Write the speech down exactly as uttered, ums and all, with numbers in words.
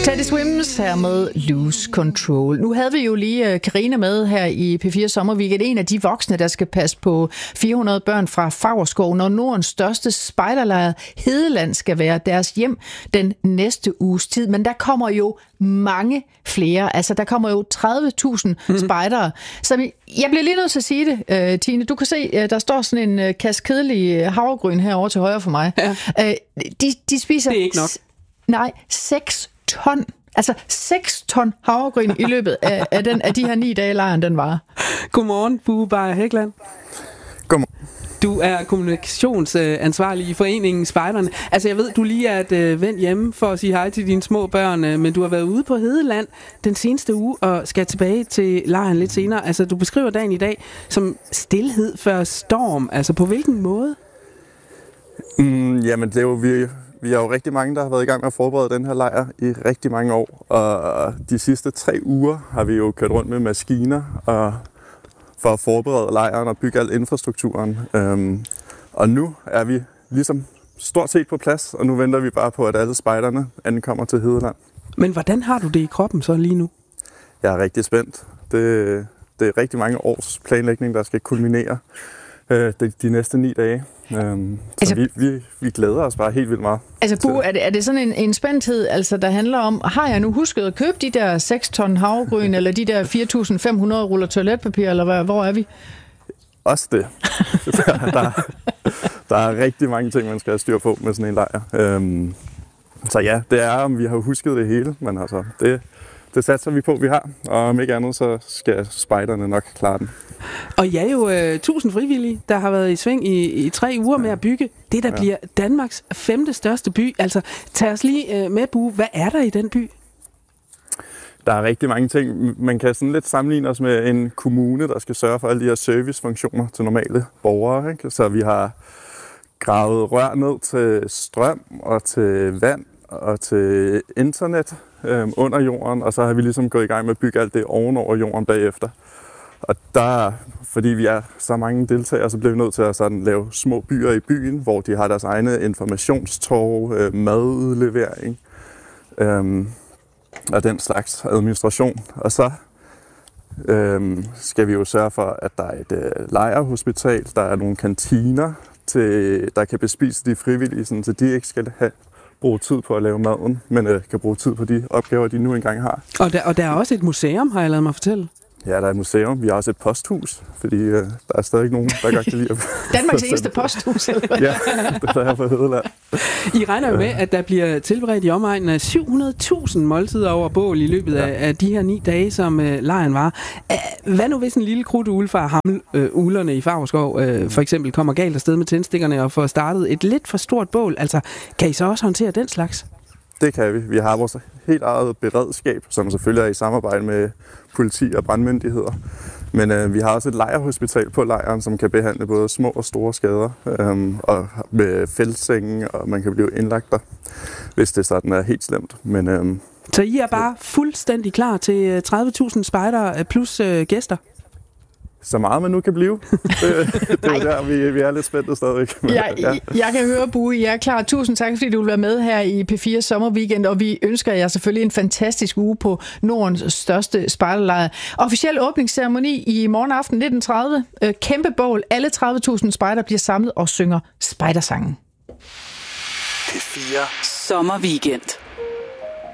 Teddy Swims her med Lose Control. Nu havde vi jo lige Karina med her i P fire Sommerweekend. En af de voksne, der skal passe på fire hundrede børn fra Favrskov, når Nordens største spejderlejr Hedeland skal være deres hjem den næste uges tid. Men der kommer jo mange flere. Altså, der kommer jo tredive tusind mm. spejdere. Så jeg bliver lige nødt til at sige det, uh, Tine. Du kan se, uh, der står sådan en uh, kasse kedelig havregryn herovre til højre for mig. Ja. Uh, de, de spiser... Det er ikke nok. Nej, seks ton. Altså seks ton havregryn i løbet af, af, den, af de her ni dage, lejren den var. Godmorgen, Bue Beyer Hækland. Godmorgen. Du er kommunikationsansvarlig i foreningen Spejderne. Altså jeg ved, du lige er et øh, vendt hjemme for at sige hej til dine små børn, øh, men du har været ude på Hedeland den seneste uge og skal tilbage til lejren lidt senere. Altså du beskriver dagen i dag som stilhed før storm. Altså på hvilken måde? Mm, jamen det er jo vi... Vi er jo rigtig mange, der har været i gang med at forberede den her lejr i rigtig mange år. Og de sidste tre uger har vi jo kørt rundt med maskiner og for at forberede lejren og bygge al infrastrukturen. Øhm, og nu er vi ligesom stort set på plads, og nu venter vi bare på, at alle spejderne ankommer til Hedeland. Men hvordan har du det i kroppen så lige nu? Jeg er rigtig spændt. Det, det er rigtig mange års planlægning, der skal kulminere øh, de, de næste ni dage. Øhm, altså, så vi, vi, vi glæder os bare helt vildt meget. Altså Bue, er det, er det sådan en, en spændthed, altså, der handler om, har jeg nu husket at købe de der seks ton havregryn, eller de der fire tusind fem hundrede ruller toiletpapir, eller hvad, hvor er vi? Også det. der, der, der er rigtig mange ting, man skal have styr på med sådan en lejr. Øhm, så ja, det er, om vi har husket det hele, men altså, det, det satser vi på, vi har. Og om ikke andet, så skal spejderne nok klare den. Og jeg er jo øh, tusind frivillige, der har været i sving i, i tre uger med at bygge det, der ja. bliver Danmarks femte største by. Altså, tag os lige øh, med, Bue. Hvad er der i den by? Der er rigtig mange ting. Man kan sådan lidt sammenligne os med en kommune, der skal sørge for alle de her servicefunktioner til normale borgere. Ikke? Så vi har gravet rør ned til strøm og til vand og til internet øh, under jorden, og så har vi ligesom gået i gang med at bygge alt det ovenover jorden bagefter. Og der, fordi vi er så mange deltagere, så bliver vi nødt til at sådan lave små byer i byen, hvor de har deres egne informationstorv, øh, madudlevering øh, og den slags administration. Og så øh, skal vi jo sørge for, at der er et øh, lejrhospital, der er nogle kantiner, til, der kan bespise de frivillige, sådan, så de ikke skal have bruge tid på at lave maden, men øh, kan bruge tid på de opgaver, de nu engang har. Og der, og der er også et museum, har jeg ladet mig fortælle. Ja, der er et museum. Vi har også et posthus, fordi øh, der er stadig nogen, der godt kan lide at... Danmarks eneste posthus, eller hvad? Ja, det er her på Hedeland. I regner jo med, at der bliver tilberedt i omegnen af syv hundrede tusind måltider over bål i løbet af, ja. af de her ni dage, som øh, lejren var. Hvad nu hvis en lille krudtugle fra Hamel, øh, ulerne i Favrskov øh, for eksempel kommer galt afsted med tændstikkerne og får startet et lidt for stort bål? Altså, kan I så også håndtere den slags? Det kan vi. Vi har vores helt eget beredskab, som selvfølgelig er i samarbejde med politi og brandmyndigheder. Men øh, vi har også et lejrhospital på lejren, som kan behandle både små og store skader, øh, og med feltsenge, og man kan blive indlagt der, hvis det sådan er helt slemt. Men, øh, så I er bare fuldstændig klar til tredive tusind spejdere plus øh, gæster? Så meget man nu kan blive. Det, det er der, vi, vi er lidt spændte stadigvæk. Ja, ja. Jeg kan høre, Bue, jeg er klar. Tusind tak, fordi du vil være med her i P fire Sommerweekend, og vi ønsker jer selvfølgelig en fantastisk uge på Nordens største spejderlejr. Officiel åbningsceremoni i morgen aften nitten tredive. Kæmpe bål. Alle tredive tusind spejder bliver samlet og synger spejdersangen. P fire Sommerweekend.